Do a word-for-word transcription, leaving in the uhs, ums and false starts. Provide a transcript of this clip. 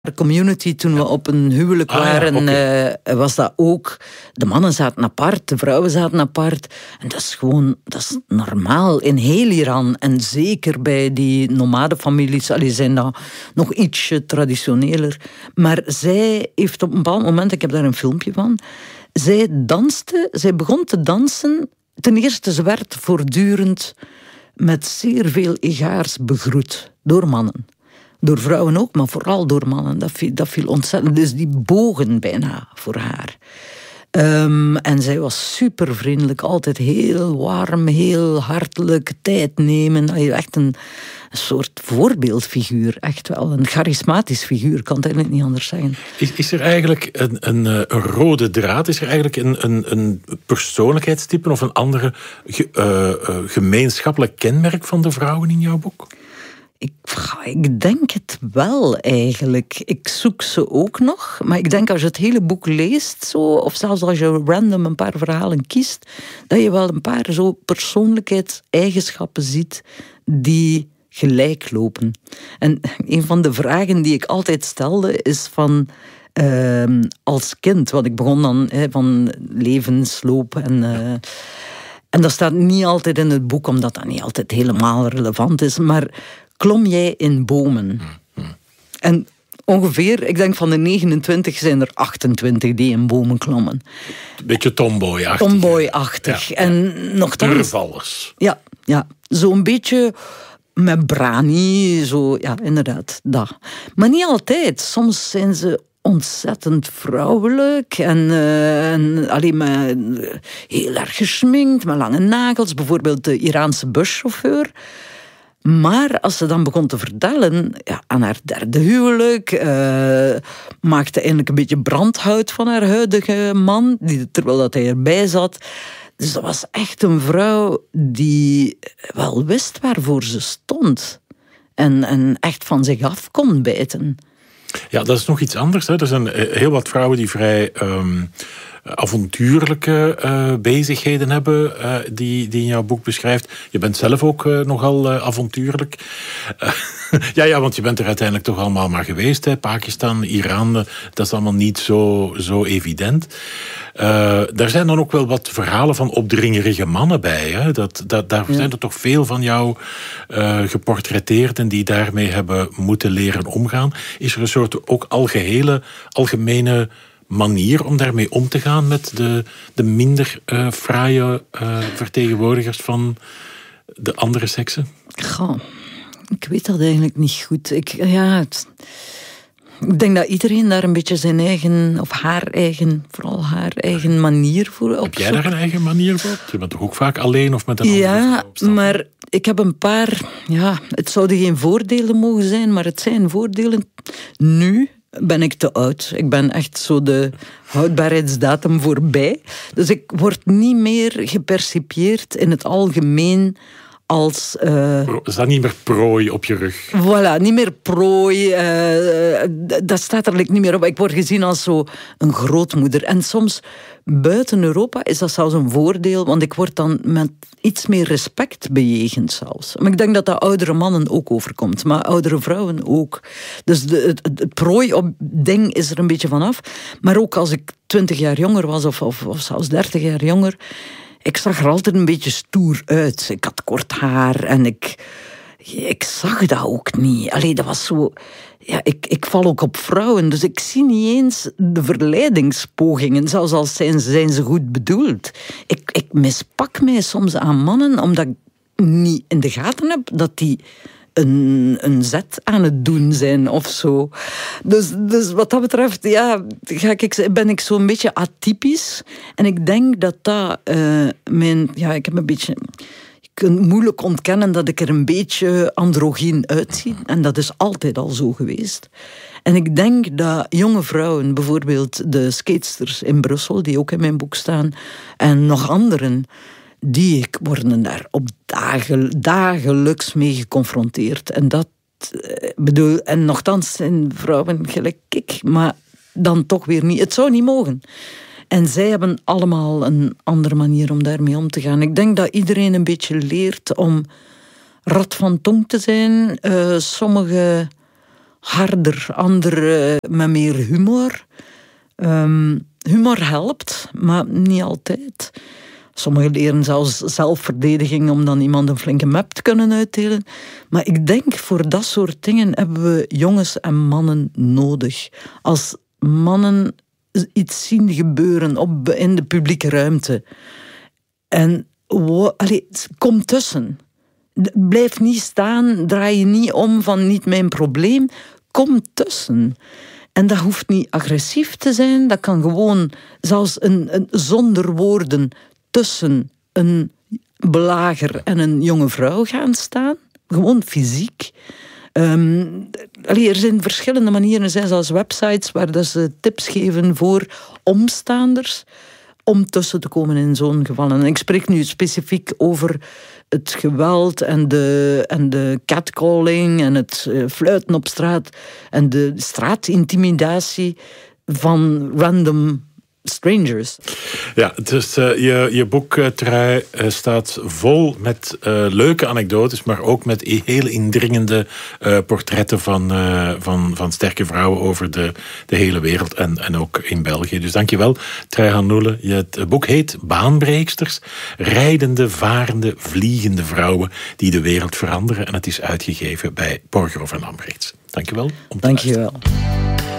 community, toen we op een huwelijk Ah, ja, waren, oké. uh, was dat ook. De mannen zaten apart, de vrouwen zaten apart. En dat is gewoon, dat is normaal in heel Iran. En zeker bij die nomadenfamilies, allee, zijn dat nog ietsje traditioneler. Maar zij heeft op een bepaald moment, ik heb daar een filmpje van, zij danste, zij begon te dansen. Ten eerste, ze werd voortdurend met zeer veel egaars begroet door mannen. Door vrouwen ook, maar vooral door mannen. Dat viel, dat viel ontzettend. Dus die bogen bijna voor haar. Um, en zij was super vriendelijk, altijd heel warm, heel hartelijk, tijd nemen. Echt een, een soort voorbeeldfiguur, echt wel. Een charismatisch figuur, kan het eigenlijk niet anders zeggen. Is, is er eigenlijk een, een, een rode draad? Is er eigenlijk een, een, een persoonlijkheidstype of een andere ge, uh, uh, gemeenschappelijk kenmerk van de vrouwen in jouw boek? Ik, ik denk het wel, eigenlijk. Ik zoek ze ook nog. Maar ik denk als je het hele boek leest, zo, of zelfs als je random een paar verhalen kiest, dat je wel een paar zo persoonlijkheidseigenschappen ziet die gelijk lopen. En een van de vragen die ik altijd stelde is van, uh, als kind, want ik begon dan he, van levensloop en... Uh, en dat staat niet altijd in het boek, omdat dat niet altijd helemaal relevant is, maar klom jij in bomen? Mm-hmm. En ongeveer, ik denk van de negenentwintig zijn er achtentwintig die in bomen klommen. Beetje tomboy-achtig. Tomboy-achtig. Ja, en ja. Nogthans... Durvallers. Ja, ja. Zo'n beetje met brani, zo, ja, inderdaad, dat. Maar niet altijd. Soms zijn ze ontzettend vrouwelijk en, uh, en alleen maar uh, heel erg geschminkt, met lange nagels. Bijvoorbeeld de Iraanse buschauffeur. Maar als ze dan begon te vertellen, ja, aan haar derde huwelijk, uh, maakte eigenlijk een beetje brandhout van haar huidige man, die, terwijl dat hij erbij zat. Dus dat was echt een vrouw die wel wist waarvoor ze stond. En, en echt van zich af kon bijten. Ja, dat is nog iets anders. Hè. Er zijn heel wat vrouwen die vrij um, avontuurlijke uh, bezigheden hebben, uh, die, die in jouw boek beschrijft. Je bent zelf ook uh, nogal uh, avontuurlijk. Uh, ja, ja, want je bent er uiteindelijk toch allemaal maar geweest. Hè. Pakistan, Iran, uh, dat is allemaal niet zo, zo evident. Uh, daar zijn dan ook wel wat verhalen van opdringerige mannen bij. Hè? Dat, dat, daar ja. zijn er toch veel van jou uh, geportretteerd en die daarmee hebben moeten leren omgaan. Is er een soort ook algehele, algemene manier om daarmee om te gaan met de, de minder uh, fraaie uh, vertegenwoordigers van de andere seksen? Goh, ik weet dat eigenlijk niet goed. Ik, ja, het... Ik denk dat iedereen daar een beetje zijn eigen, of haar eigen, vooral haar eigen manier voor opzoekt. Heb jij daar een eigen manier voor? Je bent toch ook vaak alleen of met een andere Ja, maar ik heb een paar, ja, het zouden geen voordelen mogen zijn, maar het zijn voordelen. Nu ben ik te oud. Ik ben echt zo de houdbaarheidsdatum voorbij. Dus ik word niet meer gepercipieerd in het algemeen als... Uh, is dat niet meer prooi op je rug? Voilà, niet meer prooi. Uh, dat staat er niet meer op. Ik word gezien als zo een grootmoeder. En soms buiten Europa is dat zelfs een voordeel, want ik word dan met iets meer respect bejegend zelfs. Maar ik denk dat dat oudere mannen ook overkomt, maar oudere vrouwen ook. Dus de, het, het prooi-ding is er een beetje vanaf. Maar ook als ik twintig jaar jonger was, of, of, of zelfs dertig jaar jonger, ik zag er altijd een beetje stoer uit. Ik had kort haar en ik, ik zag dat ook niet. Allee, dat was zo... Ja, ik, ik val ook op vrouwen, dus ik zie niet eens de verleidingspogingen, zelfs al zijn, zijn ze goed bedoeld. Ik, ik mispak mij soms aan mannen, omdat ik niet in de gaten heb dat die een, een zet aan het doen zijn of zo. Dus, dus wat dat betreft, ja, ga ik, ben ik zo'n beetje atypisch. En ik denk dat dat uh, mijn... Ja, ik heb een beetje... Je kunt moeilijk ontkennen dat ik er een beetje androgyn uitzie. En dat is altijd al zo geweest. En ik denk dat jonge vrouwen, bijvoorbeeld de skatesters in Brussel, die ook in mijn boek staan, en nog anderen, die worden daar op dagen, dagelijks mee geconfronteerd. En dat bedoel, en nochtans zijn vrouwen gelijk ik, maar dan toch weer niet. Het zou niet mogen. En zij hebben allemaal een andere manier om daarmee om te gaan. Ik denk dat iedereen een beetje leert om rad van tong te zijn. Uh, sommige harder, andere met meer humor. Um, humor helpt, maar niet altijd. Sommigen leren zelfs zelfverdediging om dan iemand een flinke map te kunnen uitdelen. Maar ik denk, voor dat soort dingen hebben we jongens en mannen nodig. Als mannen iets zien gebeuren op, in de publieke ruimte. En wow, allee, kom tussen. Blijf niet staan, draai je niet om van niet mijn probleem. Kom tussen. En dat hoeft niet agressief te zijn. Dat kan gewoon zelfs een, een, zonder woorden tussen een belager en een jonge vrouw gaan staan. Gewoon fysiek. Um, allee, er zijn verschillende manieren. Er zijn zelfs websites waar dat ze tips geven voor omstaanders om tussen te komen in zo'n geval. En ik spreek nu specifiek over het geweld en de, en de catcalling en het uh, fluiten op straat en de straatintimidatie van random strangers. Ja, dus uh, je, je boek, uh, Trui, uh, staat vol met uh, leuke anekdotes, maar ook met hele indringende uh, portretten van, uh, van, van sterke vrouwen over de, de hele wereld en, en ook in België. Dus dankjewel, Trui Hanoele. Het boek heet Baanbreeksters, rijdende, varende, vliegende vrouwen die de wereld veranderen. En het is uitgegeven bij Borgerhoff en Lambrechts. Dankjewel om te Dankjewel. luisteren.